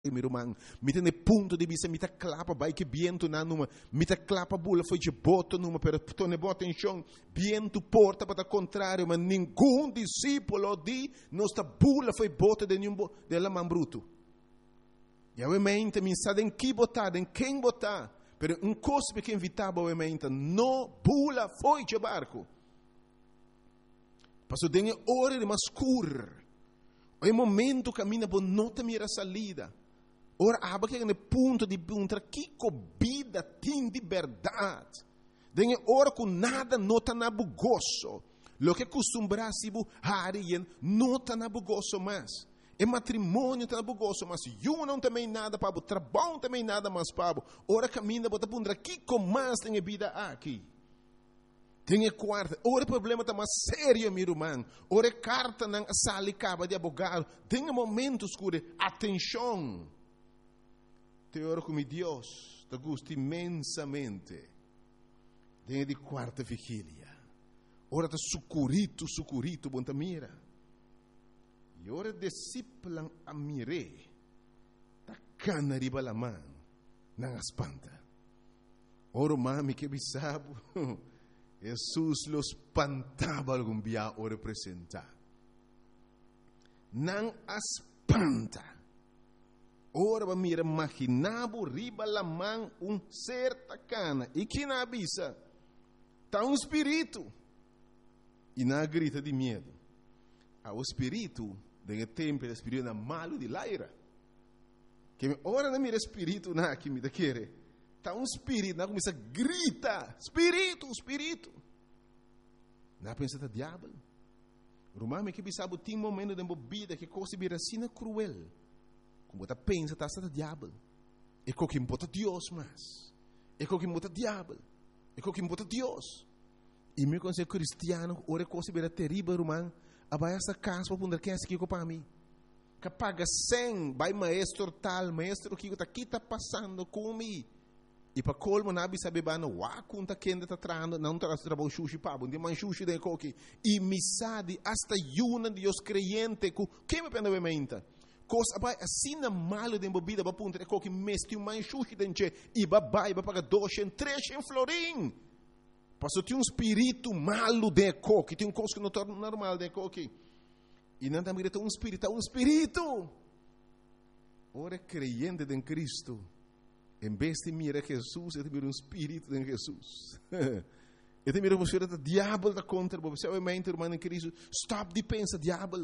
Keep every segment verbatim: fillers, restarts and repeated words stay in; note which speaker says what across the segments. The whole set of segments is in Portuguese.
Speaker 1: meu irmão, me tem ponto de vista, me tá clapa, vai que viento na numa, me tá clapa bula foi de boto numa, pero tu ne bota em chão, viento porta para o contrário, mas nenhum discípulo de nossa bula foi bota de nenhum de la man bruto. E obviamente me sabe em que botar, em quem botar, pero um cospe que invitava obviamente, no bula foi de barco. Passou dengue hora de mascur. O momento caminha por nota mira salida. Ora, aba que é ponto de perguntar que vida tem de verdade. Dengue ora com nada nota na bugoso. Lo que costumbra se bu harien nota na bugoso mais. É matrimônio tá na bugoso, mas eu não também nada para o trabalho também nada mais para o. Ora caminha bota perguntar que mais tem vida aqui. Tem quarta, ora problema está mais sério, meu irmão. Ora carta não sale caba de abogado. Tem momentos que atenção. Te oro com Deus, te gosto imensamente. Tem de quarta vigília. Ora está sucurito, sucurito, bonta mira. E ora disciplan a mire. Ta cana riba la man, não espanta. Ora mami que bisabo. Jesus los espantava algum dia o representar. Não espanta. Ora va mira imaginavo riba la man um ser tacana. E que na avisa? Tá um espírito. E na grita de medo. Ah, o espírito, de tempo, o espírito é malo de laira. Que ora na mira espírito na que me da querer. Está um espírito, não começa a gritar, espírito, espírito. Não pensa que é diabo. Romano que sabe tem momento de vida que coisa vira assim cruel. Como você pensa que está diabo. É o que importa Deus mais. É o que importa diabo. É o que importa Deus. E meu conselho cristiano, ora coisa vira terrível, romano. Abai essa casa para poder que é aqui para mim. Que paga cem, vai maestro tal, maestro que está aqui está passando comigo. E para colmo nabi sabe bana wa kunta kenda ta trando não tra trabalho sushi pabo de man sushi de coque e misadi hasta yuna de os creyente ku que me pena obviamente coisa vai assim na malo de bebida para punta coque mesti um man sushi denche e babai para pagar dois em três em florim passou tem um espírito malo de coque tem um coisa que não torna normal de coque e não também tem um espírito um espírito ora creyente em Cristo. Em vez de mirar Jesus, eu te miro um espírito em Jesus. Eu te miro você o diabo da contra você, obviamente, irmão em Cristo. Stop de pensar, diabo.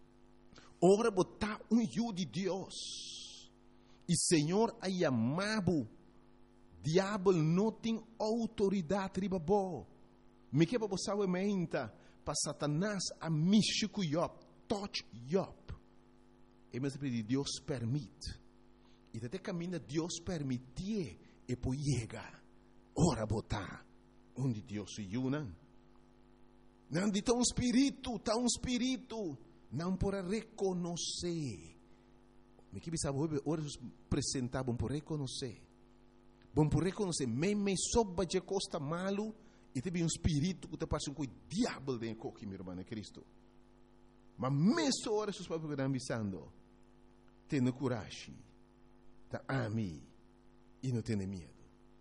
Speaker 1: Ora botar um eu de Deus. E Senhor a chamado. Diabo não tem autoridade riba bo. Me que para você obviamente para Satanás a místico Job, touch Job. E mas Deus permite. E até caminha Deus permitir e poi chega. Ora botar onde Deus se une. Não de um espírito, tá um espírito, não para reconhecer. Me que sabe ora apresentar bom para reconhecer. Bom para reconhecer, me me soba de costa malo e tem um espírito que te passa com o diabo dentro coque, meu irmão Cristo. Mas mesmo ora seus papos que estão avisando, tenha coragem. Tá a mim e não tem medo.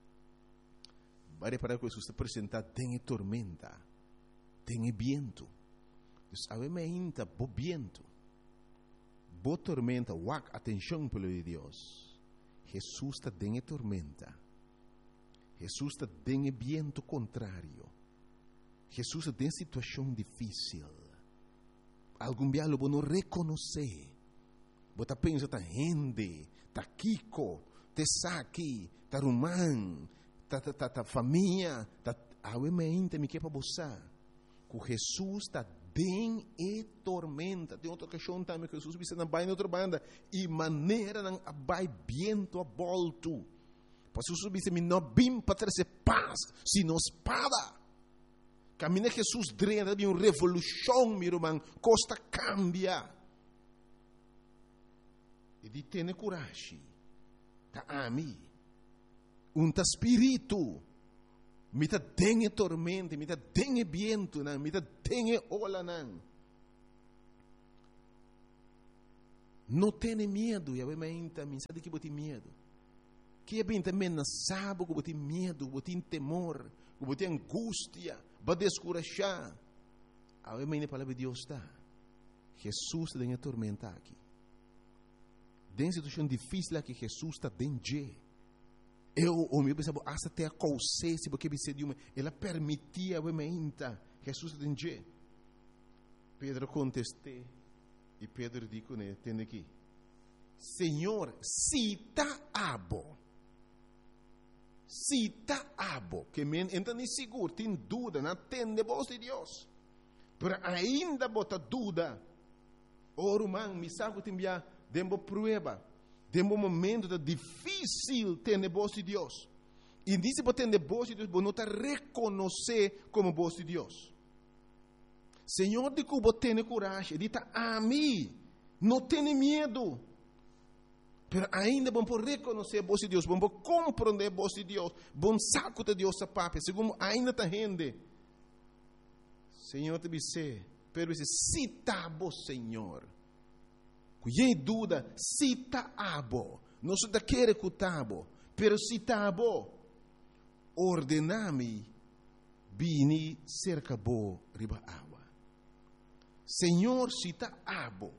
Speaker 1: Vai para que Jesus te apresentar, tem tormenta, tem viento. Obviamente, bo viento, bo tormenta, wak atenção pelo de Deus. Jesus está tem tormenta. Jesus está tem viento contrário. Jesus está tem situação difícil. Algum dia lo não reconhecer. Você pensa tá gente ta Kiko, te Saki, ta Rumán, ta, ta, ta, ta família, ta obviamente me que para você. Que Jesus está bem e tormenta. Tem outra questão também que Jesus disse na baina outra banda e maneira não abai viento a volto. Para Jesus disse me não bim para trazer paz, sino espada. Caminha Jesus drena de uma revolução, meu irmão, costa cambia. E di tene coragem. Ta ami. Un ta spirito. Mi ta dengue tormenta, mi ta dengue viento, mi ta dengue ola nan. Não tenha medo, e a mãe também sabe que botem medo. Que é bem também não sabe que botem medo, botem temor, que botem angústia, para descurajar. A mãe na palavra de Deus está. Jesus está em atormentar aqui. Dentro de situação difícil aqui, Jesus está dentro. Eu, o meu pensava, hasta até a consciência, porque de uma, ela permitia a mãe Jesus está dentro. Pedro contestou. E Pedro disse, né, tem aqui, Senhor, se está abo, se está abo, que men então nem seguro, tem dúvida, não tem a voz de Deus, mas ainda bota dúvida, ora man, me sabe que tem já, dembo prueba, dembo momento da difícil ter a voz de Deus, e disse para ter a voz de Deus, não está reconhecer como voz de Deus. Senhor, de que você tem coragem, diz a mim, não tenha medo. Mas ainda vamos reconhecer a voz de Deus, vamos compreender a voz de Deus, vamos saco de Deus a papai, segundo ainda está rende. Senhor, te disse, pero disse, se está bom, Senhor. Cuidei dúvida, se está bom, não se está querendo que está bom, pero se está bom, ordena-me, vini cerca bo riba água. Senhor, se está abo,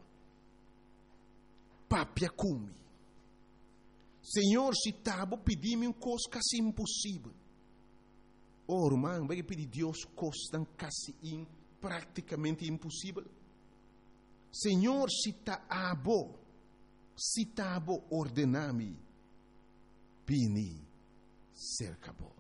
Speaker 1: papia cumi. Senhor, se está abo, pedi-me um coisa quase impossível. Oh, irmão, vai pedir Deus coisa quase in, praticamente impossível. Senhor, se está abo, se está abo, ordena-me, vini cerca bo.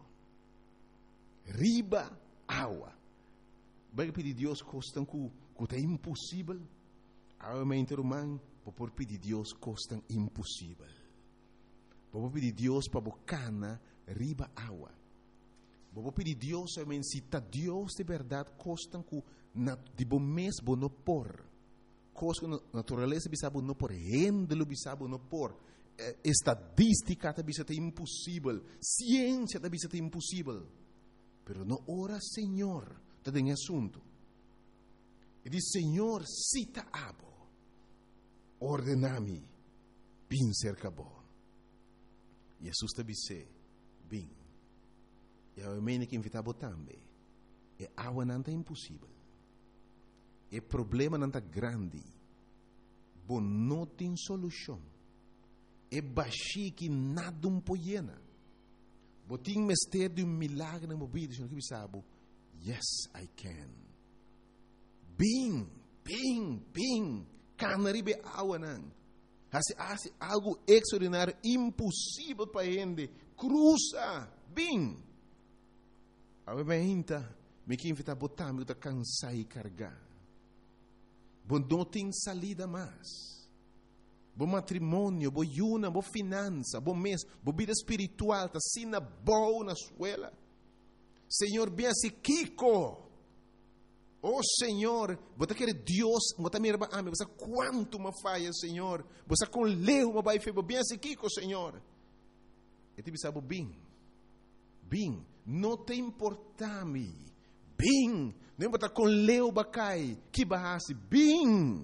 Speaker 1: Riba água. Vai pedir Deus coisa que que é impossível, a mente humana, por pedir Deus coisa impossível. Por pedir Deus para bocana riba água. Por pedir Deus, a mente se está Deus de verdade coisa que de bom mês não por, coisa que natureza bisabo não por, rendelo bisabo não por, estadística também é impossível, ciência também é impossível. Pero não ora Senhor, está em assunto. E diz, Senhor, cita abo, ordena-me, bem cerca bo. E Jesus te disse, bem. E a mãe que invitava também. E água não é impossível. E problema não é grande. Bom, não tem solução. E baixi que nada um poiena. Bom, tem mistério de um milagre na vida. Senhor, que sabe? Yes, I can. Bem, bem, bem, canaribe água não. Hace, hace algo extraordinário, impossível para ele. Cruza, bem. A gente, me que invita a botar, me está cansado e carregar. Bom, não tem salida mais. Bom matrimônio, bom yuna, bom finança, bom mês, bom vida espiritual, está sina boa na escola. Senhor, bem assim, Kiko. Oh Senhor, você quer Deus, você me ama, você quanto me falha, Senhor, você com leu, me vai fazer bem assim, Kiko, Senhor. E te sabe bem, bem, não te importa-me, bem, não está com leu, bacai, que barrasse, bem.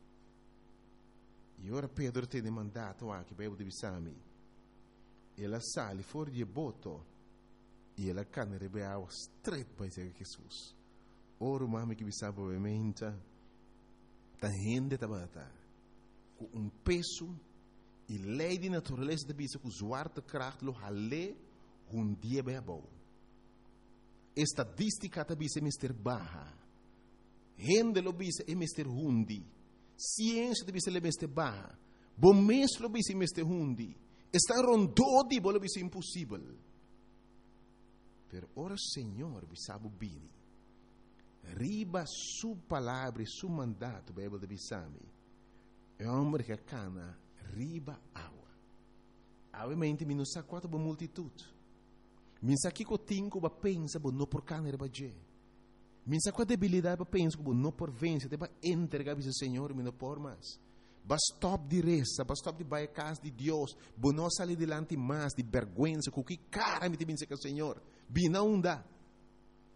Speaker 1: E ora Pedro tem mandato aqui, para eu te me ela sale fora de boto, e ela cana rebeava straight para Jesus. Ora, mami que sabe obviamente, tá rende tabata, com um peso e lei de natureza de bisa com zwarte kracht lo hale um dia bem bom. Estadística de bisa é mister baja, rende lo bisa é mister hundi, ciência de bisa é mister baja, bom mês lo bisa é mister hundi, está rondou de bolo bisa impossível. Pero ora Senhor bisabo bini. Riba su palavra e su mandato, Bíblia de Bissami. É um homem que cana riba água. Obviamente, mi não sa quanto boa multitude. Mi sa que eu tenho para pensar, não por cana riba je. Mi sa qual debilidade para pensar, não por vencer, para entregar ao Senhor, mi não por mais. Ba stop de reza, ba stop de baia casa de Deus, bo não sair delante mais de vergonha, com que cara me te pensa que o Senhor, bina unda.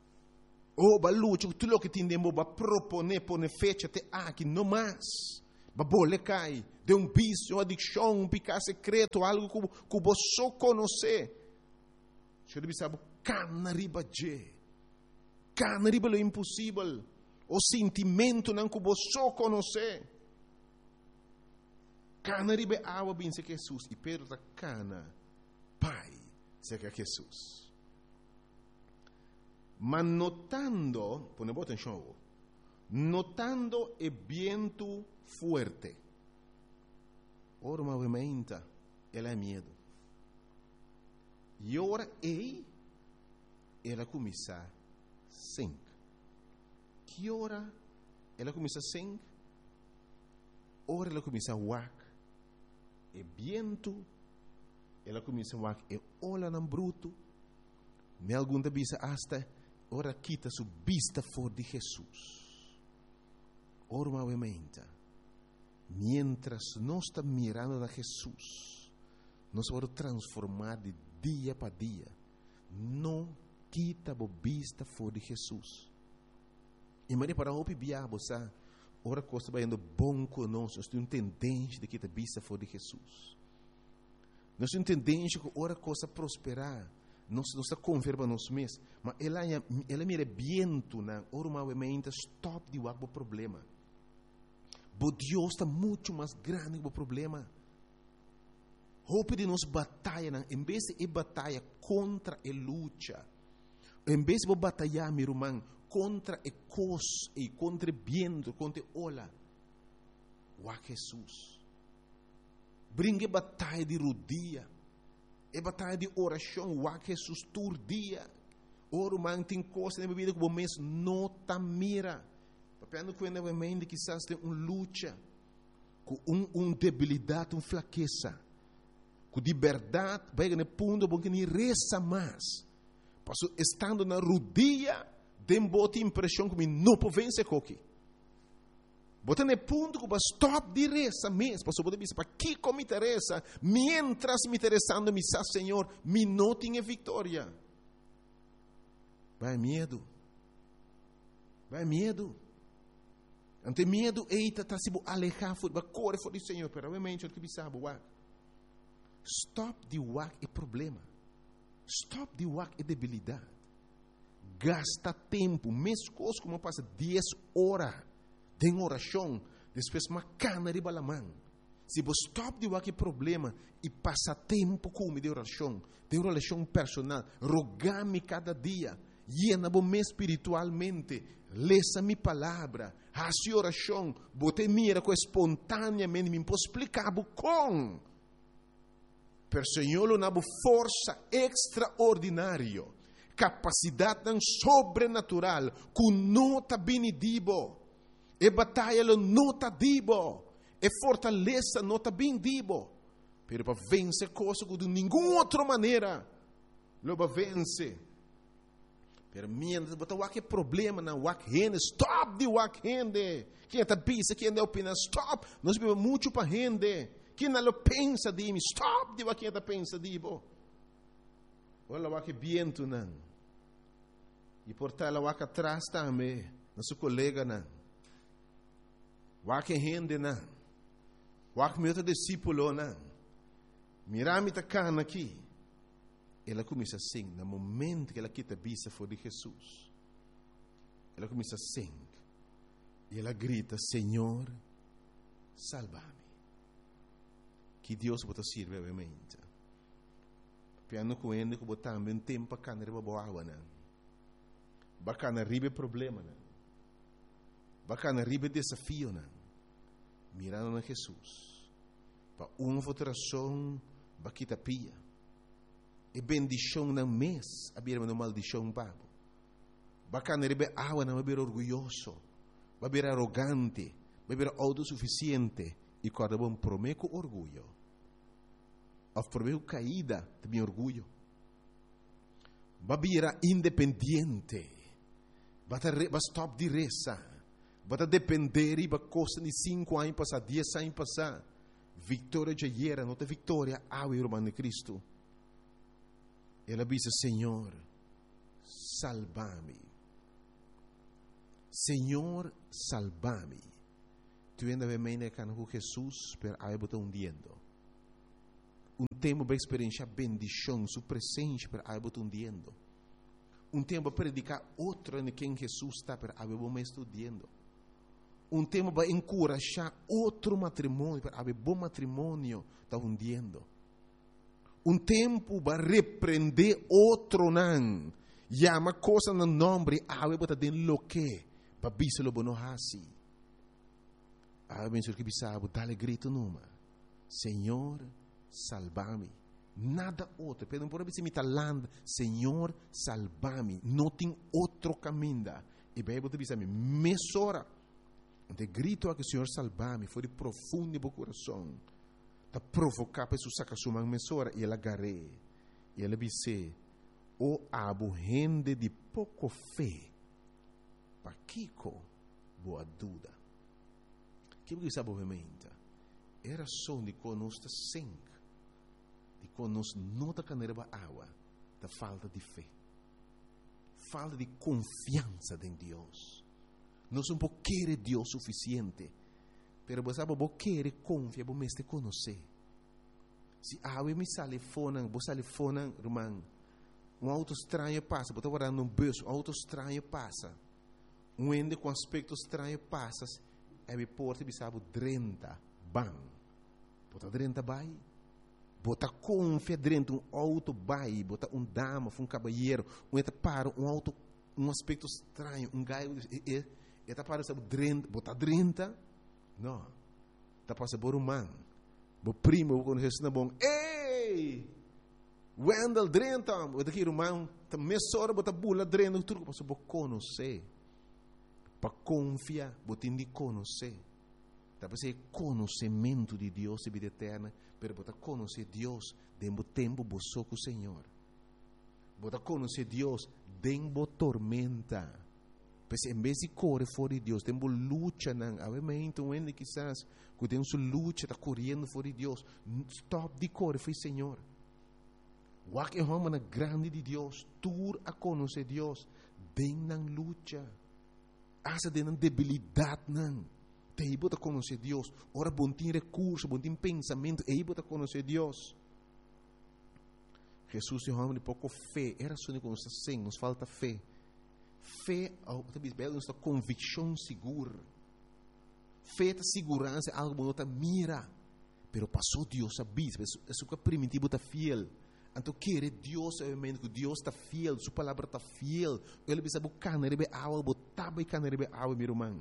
Speaker 1: Oh, ba luce, tu lo che ti indemo ba propone pone fecha te aqui no mais. Babole cai de um vício, uma adicção, um pecado secreto, algo que, que você só conhece. Você deve saber, cana riba je. Cana riba é impossível. O sentimento não que você só conhece. Cana riba água bem se Jesus. E perda cana, pai, se que Jesus. Mas notando, põe boa atenção, notando o vento fuerte. Ora, movimenta, ela é medo. E ora, ei, ela começa a sing. Que hora ela começa a sing? Ora, ela começa a wak. E vento, ela começa a wak. E olha no bruto. Me alguma vez hasta, ora, quita sua vista fora de Jesus. Ora, movimenta. Mientras nós estamos mirando a Jesus, nós vamos transformar de dia para dia. Não quita a vista fora de Jesus. E mas para o diabo, sabe? Ora, coisa vai indo bom conosco. Nós temos tendência de quitar a vista fora de Jesus. Nós temos tendência que ora coisa prosperar. Nós estamos conversando nós mesmos. Mas ela, ela mira viento, na ora, movimenta, stop de o problema. Mas Deus está muito mais grande que o problema. Hope de nós batalha, em vez de batalha contra a luta, em vez de batalhar, meu irmão, contra a coisa, e contra o vento, contra a ola, o Jesus. Brinque batalha de rodia, é batalha de oração, o Jesus todo dia. Ora, irmão, tem coisa na vida que o mês não está mira. Papel quando a mente quizás tem uma luta, com uma um debilidade, uma fraqueza, com de verdade, vai no ponto bom que nem reza mais. Passo estando na rodia, tem boa impressão que não pode vencer coque. Bota no ponto que vai stop de reza mesmo. Passo pode dizer para que como interessa, mientras me interessando me sa Senhor, me não tenha vitória. Vai medo. Vai medo. Ante medo, eita, está se alejar, vai correr fora do Senhor, pero realmente o que sabe, wak. Stop de wak é problema. Stop de wak é debilidade. Gasta tempo, mesmo coisa como passa dez horas de oração, depois uma cana de balamã. Se você stop de wak é problema e passa tempo com de oração, de oração personal, rogar-me cada dia, llena-me espiritualmente, leça minha palavra, faça oração, botei mira com espontaneamente, me posso explicar com. Per Senhor, uma força extraordinária, capacidade sobrenatural, que não está benedido, e batalha não está dibo, e fortaleza não está benedido, pero para vencer coisas que de nenhuma outra maneira, não vai vencer. Pero mientras botar o que problema na wak rende, stop de wak rende. Quem está pensa, quem está opina, stop. Nós vivemos muito para rende. Quem não pensa de mim, stop de wak quem está pensa de bo. Olha o wak viento não. E portar o wak atrás também, nosso colega não. Wak rende não. Wak meu discípulo não. Mirame tá cana aqui. Ela começa a sing, no momento que ela quita a vista fora de Jesus. Ela começa a sing. E ela grita, Senhor, salva-me. Que Deus bota sirva realmente. Piano com ele, que botar também tempo para canar para boa água, não. Bacana ribe problema, não. Bacana ribe desafio, não. Mirando na Jesus. Para uma votação, baquita pia. E bendição não mês, a beira uma maldição babo. Bacana rebe água não beber orgulhoso, beber arrogante, beber autossuficiente e cada bom prometo orgulho. Of prometo caída também orgulho. Beber independente, bata stop de reza, bata depender e ba costa de cinco anos passar, dez anos passar. Vitória já era, não tem vitória, água irmão de Cristo. Ela disse, Senhor, salva-me. Senhor, salva-me. tu ainda vê meio que com Jesus, per aí botar hundiendo. Um tempo para experienciar bendição, sua presença, per aí botar hundiendo. Um tempo para predicar outro em quem Jesus está, per aí botar estudando. Um tempo para encorajar outro matrimônio, per aí bom matrimônio está hundiendo. Um tempo para repreender outro não. Llama coisa no nome, aí botar dentro lo que, para biselo bono hasi. Aí penso que bisabo, dale grito numa. Senhor, salva-me. Nada outro. Pedro por me talando, Senhor, salva-me. Não tem outro caminho. E bem, eu te disse a mim, mesora. De grito a que o Senhor salva-me, foi de profundo no meu coração. Tá provocar para isso sacar sua mão mesora e ela agarrei. E ela disse, o abo gente de pouco fé. Pa Kiko, boa dúvida. Que você sabe obviamente? Era só de conosco sangue. De conosco não da caneira água, da falta de fé, falta de confiança em Deus. Nós não podemos querer Deus suficiente, pero você sabe, você quer confiar, você te conhecer. Se a água me sale fora, você sale fora, irmão, um auto estranho passa, você está guardando um bus, um auto estranho passa, um ende com aspecto estranho passa, e me porta e sabe, trinta, bam, você trinta vai. Bota confia dentro um auto vai, bota um dama, um cabalheiro, um eta para um auto, um aspecto estranho, um gaio, e eta para sabe dentro, bota trinta, não, tá passa por um man, bo primo quando Jesus na bom, ei, Wendell trinta, bota aqui irmão, tá mesora bota bula dentro, tudo passa por conhecer, para confiar, bota indi conhecer. Dá para ser conhecimento de Deus e vida eterna, pero botar conhecer Deus dentro do tempo você com o Senhor. Botar conhecer Deus dentro da tormenta. Pois em vez de correr fora de Deus, dentro da luta, não. Obviamente, um ende quizás, que tem sua luta, está correndo fora de Deus. Stop de correr, foi Senhor. O que é uma grande de Deus, tur a conhecer Deus dentro da luta. Asa dentro da debilidade, não. Aí você conhecer Deus. Ora, bom tem recurso, bom tem pensamento. Aí você conhecer Deus. Jesus é um homem de pouco fé. Era só de conhecer sim, nos falta fé. Fé, é nossa convicção segura. Fé é segurança, algo que não mira. Pero passou Deus a bispo. Isso que é primitivo, está fiel. Então, querer Deus, obviamente, que Deus está fiel. Sua palavra está fiel. Ele precisa buscar, ele precisa água, botar e canar, ele água, meu irmão.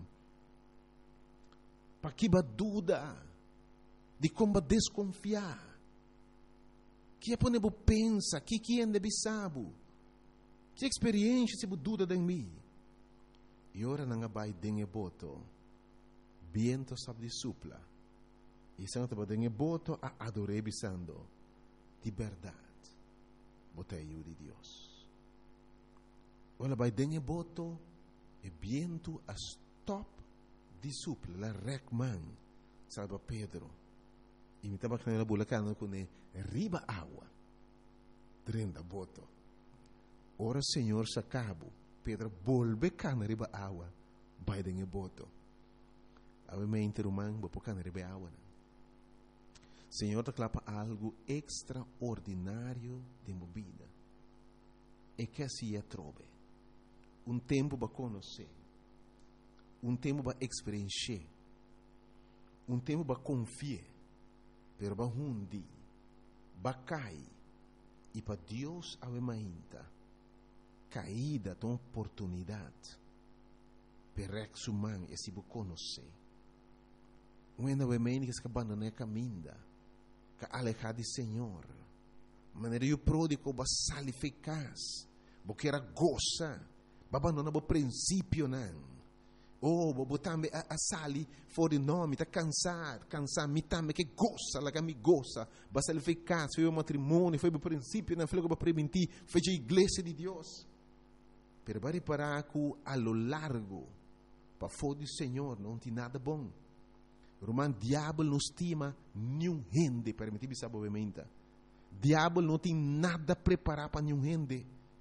Speaker 1: Para que dúvida de como desconfiar, que é quando eu pensa, que que ainda sabe, que experiência se dúvida de mim, e ora não vai dengue boto, viento sabe de supla, e se não te dengue boto a adorei bisando, de verdade, botei eu de Deus, ora vai dengue boto, e viento a stop de supla, la recman, salva Pedro. E me estava canando a bulacana com ele, riba água, trenda boto. Ora, Senhor, se acabo, Pedro, volve cana riba água, vai dengue boto. Obviamente, irmão, vou pôr cana riba água. Senhor, te clapa algo extraordinário de minha vida. E que assim é trove. Um tempo para conhecer. Um tempo para experienciar, um tempo para confiar, pero para hundi, para cair, e para Deus ainda caída de oportunidade, para exumar e se conhecer. Um ainda é meio que abandonar a caminho, que alejar do Senhor, maneira que o pródigo vai sair eficaz, porque era goza, vai abandonar o princípio não. Oh, bobo também a, a sali fora de nome, está cansado, cansado, me também que gosta, lá que me gosta, basta ele ficar, foi o matrimônio, foi o princípio, não foi o para permitir, foi a igreja de Deus. Pero para reparar que a lo largo, para fora do Senhor, não tem nada bom. Romano, diabo não estima nenhum gente, permitir sabe obviamente. Diabo não tem nada preparado para nenhum gente.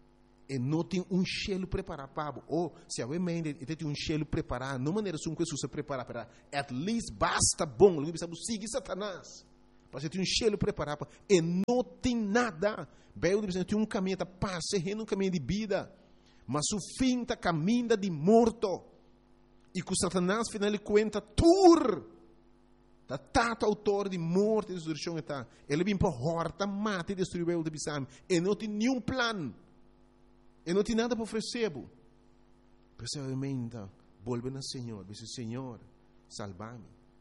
Speaker 1: E não tem um cheiro preparado para ou se a mente tem um cheiro preparado, não maneira som que Jesus preparar para, at least basta bom, não precisa seguir Satanás. Para ter um cheiro preparado para, e não tem nada. Bem, tem um caminho para passar, um caminho de vida, mas o fim está caminho de morto. E que Satanás final de conta tur da tata autor de morte e destruição está. Ele vem para horta, mata e destruir o de bisam. E não tem nenhum plano. E não tem nada para oferecer. Pessoalmente, volve ao Senhor. Diz: Senhor, salva-me.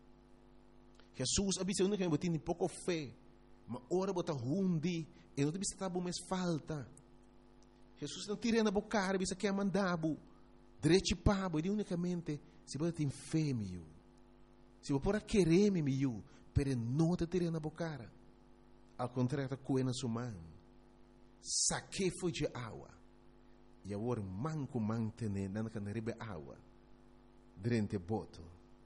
Speaker 1: Jesus avisa que eu tenho pouco fé. Mas ora bota rundi. E não tem que mais falta. Jesus não tira na boca, avisa que é mandado. Direito pabo. E unicamente, se você tem fé, meu. Se você pode querer, meu. Mas não te tira na boca. Ao contrário, está coendo a sua mão. Saque foi de água. E agora manco mantener na canaribe água durante boto.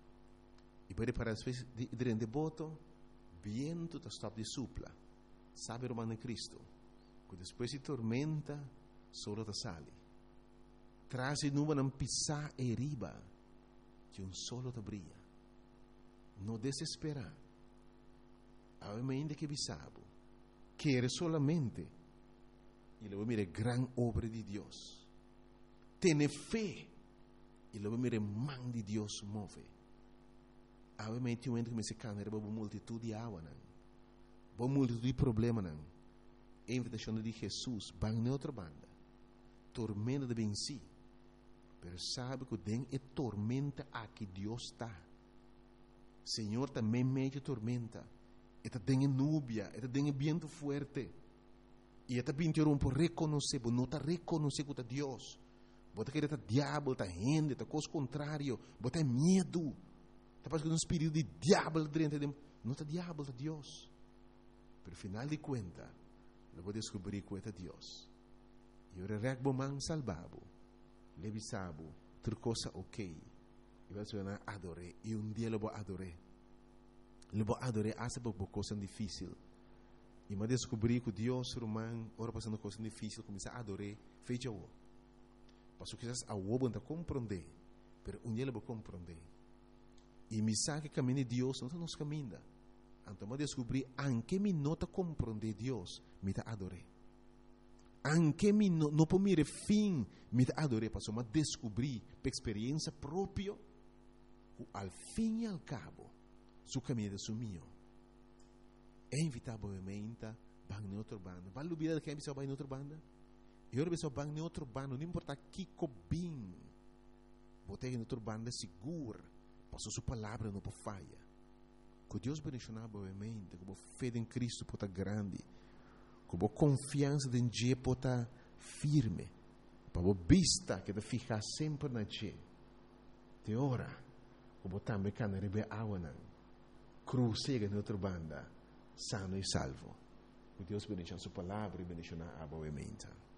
Speaker 1: E pode para as vezes durante boto, viento está stop de supla. Sabe o romano Cristo? Que depois de tormenta, solo te sale. Traz e nuvem não pisar e riba, que um solo te brilha. Não desesperar. Ainda que bisabo, quer solamente e lo mire gran obra de Dios. Tiene fe e lo mire man de Dios move. Obviamente, um ente que me se cana era uma multitud de água, não. Uma multitud de problemas, não. A invitação de Jesus, vai em outra banda. Tormenta de venci. Mas sabe que tem é tormenta aqui Deus está. Senhor também mete tormenta. E tem núbia, e tem vento forte. E esta pintura por reconhecer, não está reconhecer que é Deus. Você quer estar diabo, está gente, está coisa contrária, você tem medo. Está passando um espírito de diabo dentro de não está diabo, está Deus. Pero final de conta, eu vou descobrir que é Deus. E eu regbo man salvabo, levisabo, tudo coisa ok. E vai ser adoré. E um dia eu vou adorar. Eu vou adorar, essa é uma coisa difícil. E me descobri que Deus, romano, ora passando coisa difícil, começa a adorar, fecha o. Mas quizás a o não compreender, mas um dia ele vai compreender. E me sabe que caminho de Deus não nos caminha. Então me descobri, anche me nota compreender Deus, me está adorar. Anche me não no por mire fim, me está adorar, mas me descobri, por experiência própria, que ao fim e ao cabo, su caminho é su mio. É inevitavelmente bang em outra banda. Vale dúvida que é pessoa bang em outra banda? E outra pessoa bang em outra banda, não importa que cobim. Botei em outra banda segura, passou sua palavra não por falha. Que Deus bendicionar boamente, que a fé em Cristo pode estar grande, que a confiança em Deus pode estar firme, para a vista que te ficar sempre na Deus. Te ora, que a também cantar rebe água não, cruzega em outra banda. Sano e salvo. Que Deus bendiga a sua palavra e bendiga a boa mente.